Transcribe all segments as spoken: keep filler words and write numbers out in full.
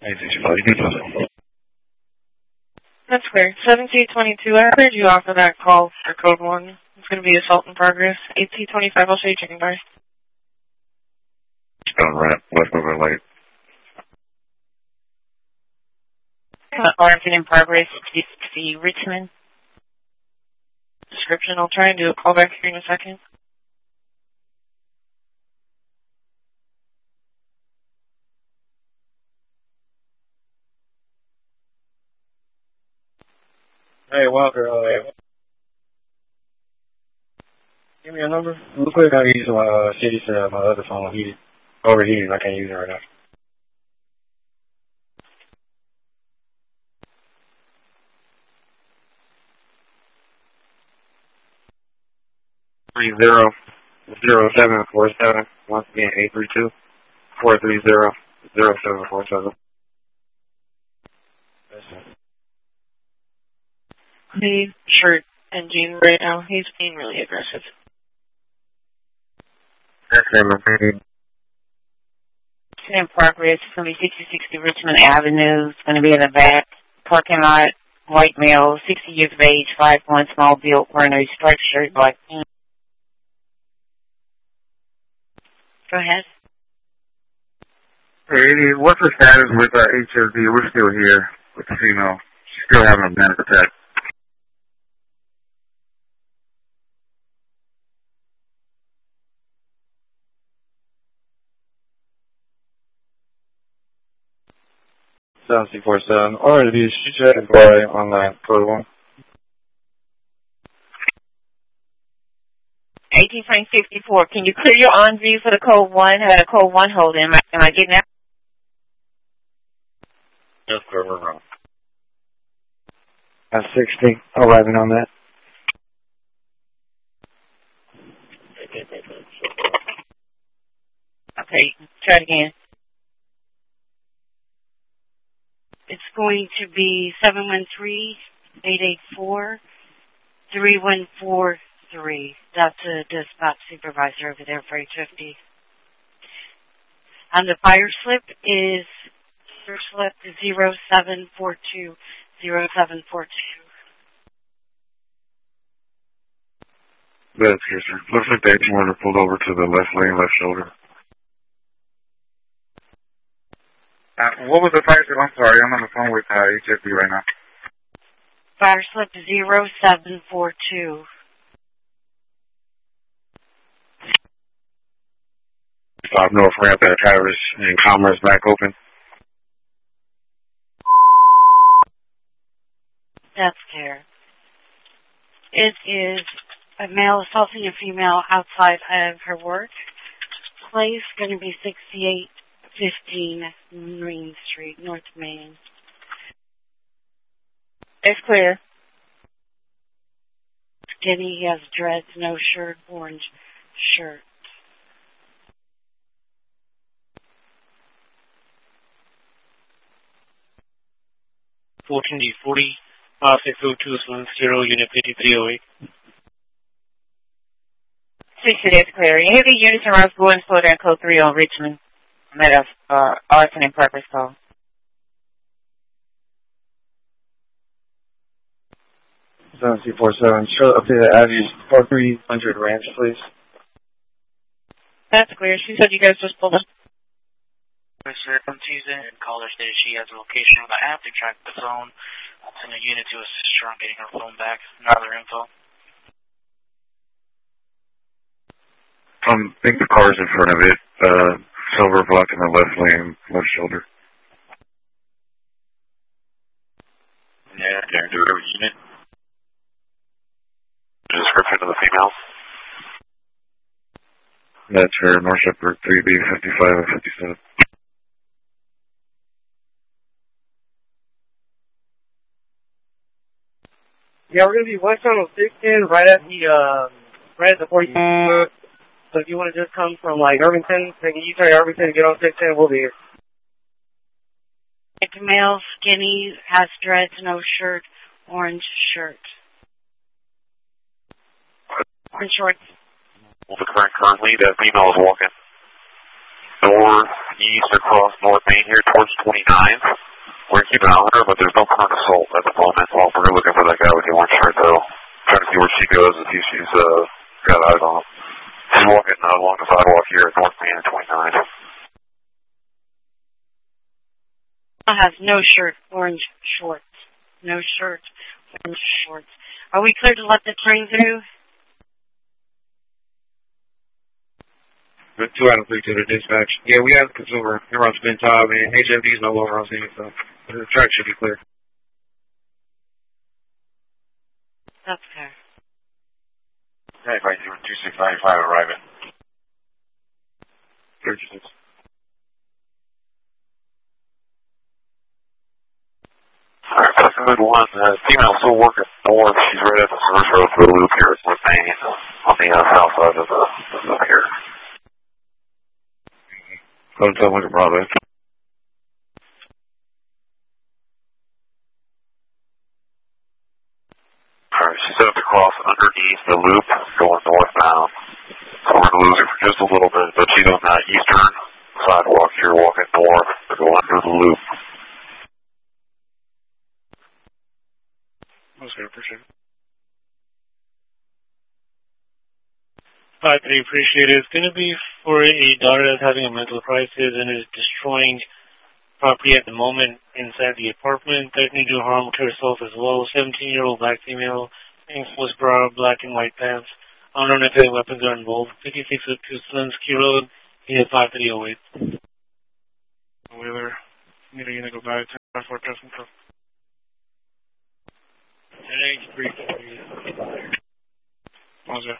That's clear. seventeen twenty-two, I heard you off of that call for code one. It's going to be assault in progress. eighteen twenty-five, I'll show you checking bars. Stone ramp, left moving late. Uh, Arlington in progress, sixty sixty Richmond. Description, I'll try and do a call back here in a second. Hey, Walker, uh, give me a number. Real quick, I use my uh, city to my other phone heated. Overheated, I can't use it right now. Three zero zero seven four seven. Once again, eight three two four three zero zero seven four seven. He's shirt and jeans right now. He's being really aggressive. Okay, In progress, it's going to be sixty sixty Richmond Avenue. It's going to be in the back parking lot. White male, sixty years of age, five one, small build, wearing a striped shirt, black pants. Go ahead. Hey, what's the status with uh, H S D? We're still here with the female. She's still having a panic attack. seven C four seven. Alright, if you shoot your inquiry on that code one. eighteen frame fifty-four. Can you clear your on view for the code one? I had a code one hold in. Am I, am I getting that? Yes, sir, we're wrong. That's sixty. Arriving on that. Okay, try it again. It's going to be seven one three, eight eight four, three one four three. That's a dispatch supervisor over there for H F D. And the fire slip is fire slip zero seven four two, zero seven four two. That's true, sir. Looks like the eighteen wheeler pulled over to the left lane, left shoulder. Uh, what was the fire slip? I'm sorry, I'm on the phone with uh, H F D right now. Fire slip zero seven four two. Five North Ramp at Travis and Commerce back open. That's clear. It is a male assaulting a female outside of her work place, going to be sixty-eight fifteen Marine Street, North Main. It's clear. Skinny, he has dreads, no shirt, orange shirt. fourteen D forty, uh, six oh two seven zero, unit fifty-three oh eight. sixty, that's clear. Heavy units around school and slow down code three on Richmond. Met us, uh, arson and purpose call. seven C four seven. Show up to the address four three hundred Ranch, please. That's clear. She said you guys just pulled up. Sir, on Tuesday, and caller stated she has a location on the app to track the phone. I'll send a unit to assist her on getting her phone back. No other info. Um, I think the car's in front of it. Uh, silver block in the left lane, left shoulder. Yeah, can do every unit. Description of the female. That's her, North Shepherd three B fifty-five and fifty-seven. Yeah, we're gonna be west on sixteen, right at the uh, right at the forty. So if you want to just come from like Irvington, take you turn Irvington and get on sixteen, we'll be here. It's male, skinny, has dreads, no shirt, orange shirt. Orange shorts. Well, the current currently, that female is walking. northeast across North Main here towards twenty-ninth. We're keeping an eye on her, but there's no current assault at the moment. Well, we're looking for that guy with the orange shirt, though. Trying to see where she goes and see if she's uh, got eyes on him. She's walking uh, along the sidewalk here at North Main and twenty-ninth. Has no shirt, orange shorts. No shirt, orange shorts. Are we clear to let the train through? Two out of three to the dispatch. Yeah, we have the consumer. They're on spin top, and H M D's no longer on scene, so the track should be clear. That's fair. Hey, right here, two six nine five arriving. thirty-six. Alright, customer one, uh, female still working north. She's right at the service road for the loop here at North Main, on the uh, south side of the, the loop here. Go and tell them like a Bravo. Alright, she's set up to cross underneath the loop, going northbound. So we're going to lose her for just a little bit, but she's on that eastern sidewalk here, walking north to go under the loop. Okay, appreciate it. five three, appreciate it. It's going to be for a daughter that's having a mental crisis and is destroying property at the moment inside the apartment, threatening to do harm to herself as well. seventeen-year-old black female, was bra, black and white pants. Unknown if any weapons are involved. fifty-six oh two Slinsky Road, unit five three oh eight. Wheeler, need a unit go back to five four Testing Pro. ten eight three three. What was that?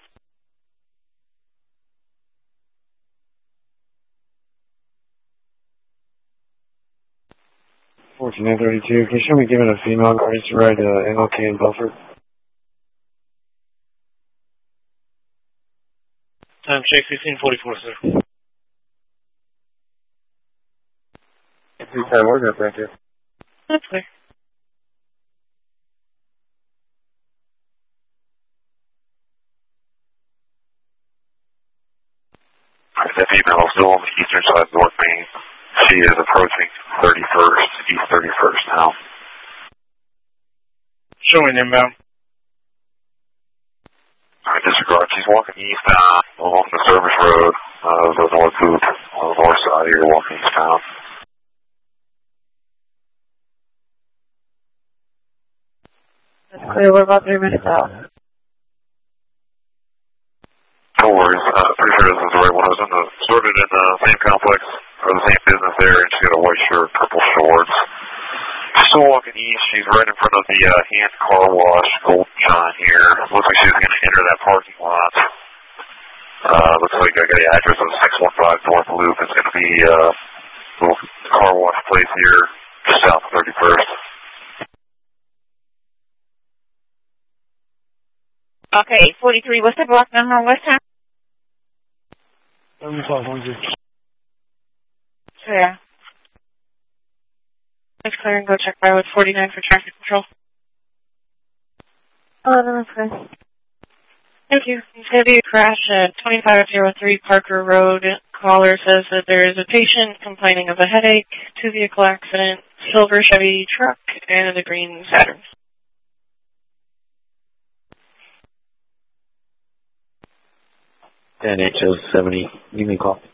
fourteen thirty-two. Can you show me giving a female grace to ride uh, N L K in Belford? Time check sixteen forty-four, sir. Three time work up right there. That's clear. That female is still on the eastern side of North Main. She is approaching thirty-first, East thirty-first now. Showing inbound. I disregard. She's walking eastbound along the service road of the North Loop on the north side here, walking eastbound. That's clear. We're about three minutes out. No worries. Uh, pretty sure this is the right one. I was in the, started in the same complex, or the same business there, and she's got a white shirt, purple shorts. She's still walking east. She's right in front of the uh, hand car wash, Gold John here. Looks like she's going to enter that parking lot. Uh, looks like I got the address of six one five North Loop. It's going to be a uh, little car wash place here, just south of thirty-first. Okay, forty-three, what's the block number? What's time? seventy-five hundred. Yeah. It's clear and go check by with forty-nine for traffic control. Oh, no, that's good. Thank you. It's going to be a crash at twenty-five oh three Parker Road. Caller says that there is a patient complaining of a headache, two vehicle accident, silver Chevy truck, and a green Saturn. N H O seventy, give me a call.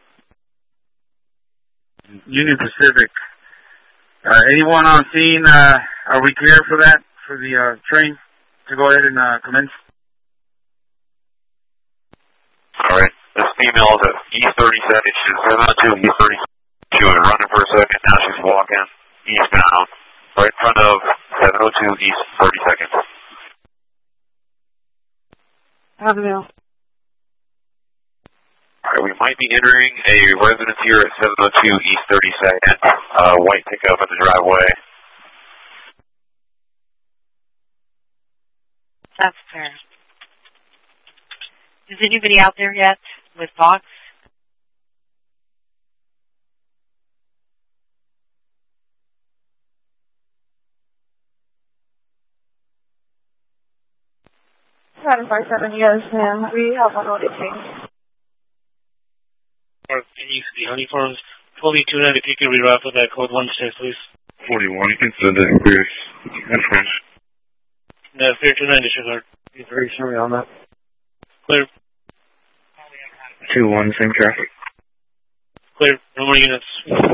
Union Pacific. Uh, anyone on scene, uh, are we clear for that, for the uh, train to go ahead and uh, commence? Alright, this female is at East thirty-second. She's seven oh two East thirty-second. She was running for a second, now she's walking eastbound, right in front of seven oh two East thirty-second. Avenue. Alright, we might be entering a residence here at seven oh two East thirty-second. Uh, white pickup in the driveway. That's fair. Is anybody out there yet with box? seven five seven, yes, ma'am. We have one loaded change. Northeast the honey farms. forty-two ninety, if you could reroute for that code one six, please. forty-one, you can send it in clear. That's French. No, clear two ninety, disregard. You very sure on that? Clear. two one, same traffic. Clear. No more units.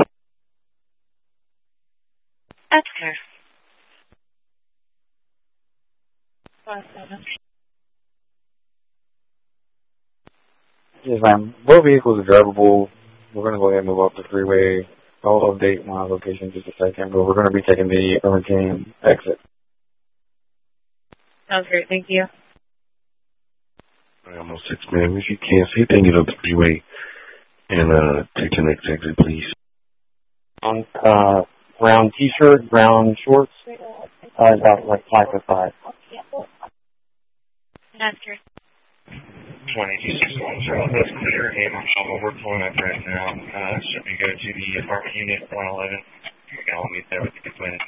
That's clear. Five seven. Yes, ma'am. Both vehicles are drivable. We're going to go ahead and move off the freeway. I'll update my location in just a second, but we're going to be taking the Irvington exit. Sounds great. Thank you. I'm on six, man. If you can, see if they can get up the freeway and uh, take the next exit, please. On uh, brown T-shirt, brown shorts, uh, about like five foot five. That's clear. twenty-six one zero, that's clear. And um, we're pulling up right now. Uh, should we go to the apartment unit one eleven? Yeah, I'll meet there with the plan.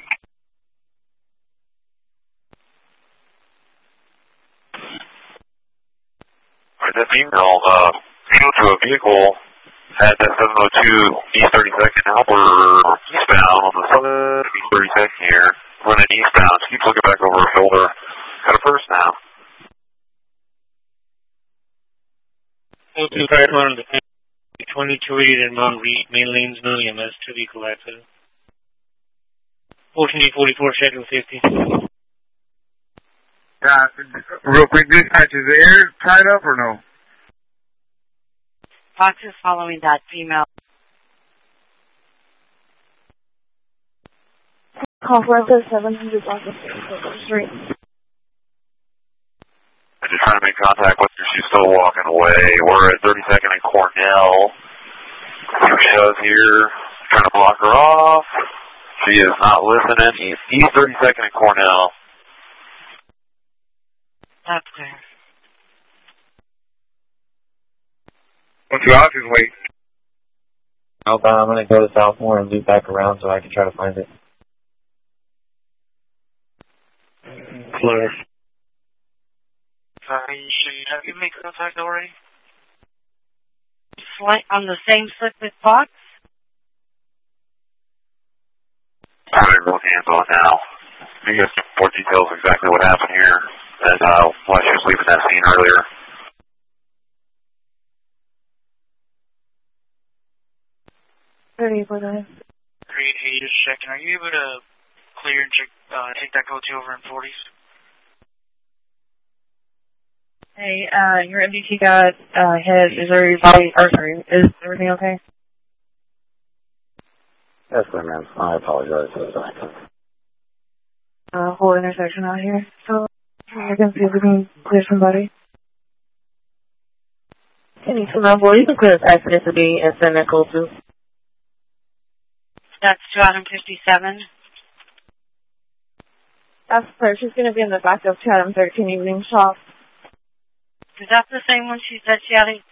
Alright, that female, uh, came to a vehicle, had that seven oh two East thirty-second Albert eastbound on the southern East thirty-second here, running eastbound. She keeps looking back over her shoulder. Got a purse now. oh two five one, the twenty-two eighty and Mount Reed, main lanes, no E M S, two vehicle accident. fourteen forty-four, schedule fifty. Uh, real quick, dispatch, is the air tied up or no? Fox is following that female. Call for seven hundred block of Street. I'm just trying to make contact with her. She's still walking away. We're at thirty-second and Cornell. Here she is here, trying to block her off. She is not listening. East thirty-second and Cornell. That's clear. What's your options, wait? Outbound, I'm going to go to Southmore and loop back around so I can try to find it. Clear. Uh, have you made contact already? Flight on the same slip with Fox? I'm going to go hands on now. You get some more details exactly what happened here and uh, why she was leaving that scene earlier. thirty for that. Great, hey, just checking. Are you able to clear and check, uh, take that go to over in forties? Hey, uh, your M D T got uh, hit. Is there body, or sorry, is everything okay? That's good, man. I apologize for the accident. Uh, whole intersection out here. So, I can see if we can clear somebody. Any well, you can clear this accident to be in San Nicole too. That's two Adam fifty-seven. That's her. She's going to be in the back of Chatham thirteen Evening Shop. Is that the same one she said she had? A...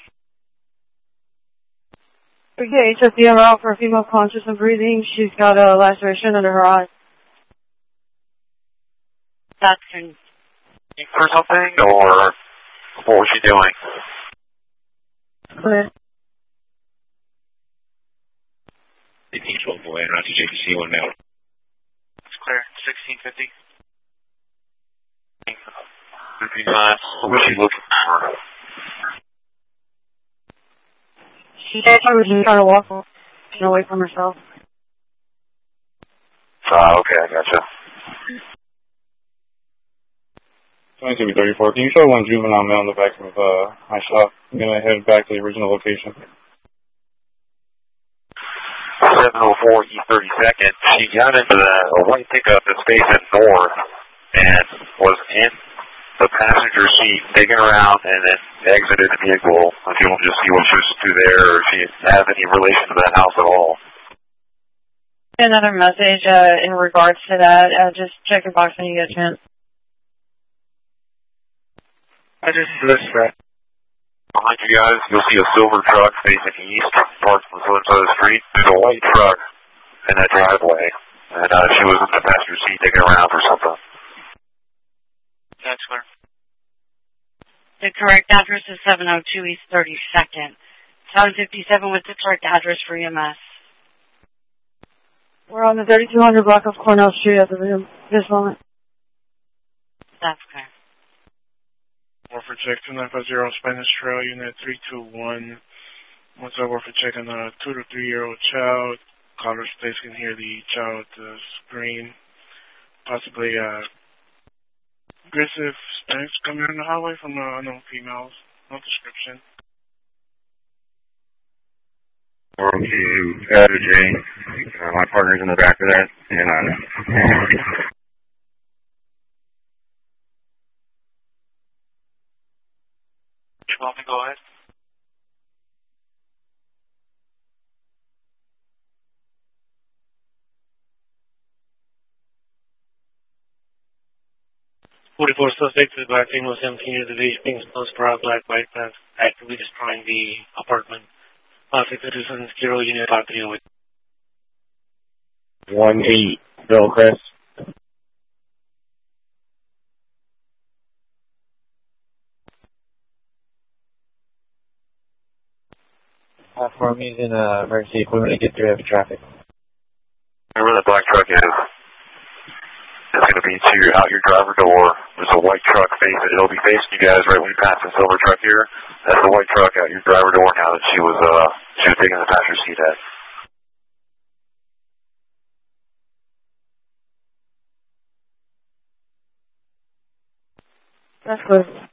Okay, H S D M out for a female conscious and breathing. She's got a laceration under her eye. That's in... For something, or what was she doing? Clear. Each one boy, and Roger J P C one now. It's clear. sixteen fifty. fifty-nine. What was she looking for? She thought I was just trying to walk away from herself. Ah, uh, okay, I gotcha. twenty-two thirty-four, can you show one juvenile male in the back of uh, my shop? I'm going to head back to the original location. seven oh four East thirty-second, she got into the, a white pickup that's facing north and was in the passenger seat, taken around, and then exited the vehicle. If you want to just see what she was to there, or if she has any relation to that house at all. Another message uh, in regards to that. Uh, just check your box when you get a chance. I just missed that. Behind you guys, you'll see a silver truck facing east, parked on the southern side of the street. There's a white truck in that driveway, and uh, she was in the passenger seat taking around for something. That's clear. The correct address is seven oh two East thirty-second. seven fifty-seven with the correct address for E M S. We're on the thirty-two hundred block of Cornell Street at the this moment. That's okay. Warford check two nine five zero Spanish Trail, unit three two one. Once I Warford check on a two to three year old child, caller's place can hear the child uh, scream. Possibly uh, aggressive stanks coming in the highway from uh, unknown females. No description. Or to add a J. Uh, my partner's in the back of that, and uh, You want me to go ahead? forty-four suspects is black female seventeen years of age, pink clothes, bra, black bike path, actively destroying the apartment. Officer citizens, zero unit five three zero. One eight, Bill Chris. Platform using uh, emergency equipment to get through heavy traffic. Remember the black truck is. It's going to be to your, out your driver door. There's a white truck facing. It'll be facing you guys right when you pass the silver truck here. That's the white truck out your driver door now that she was uh she was taking the passenger seat at. That's good.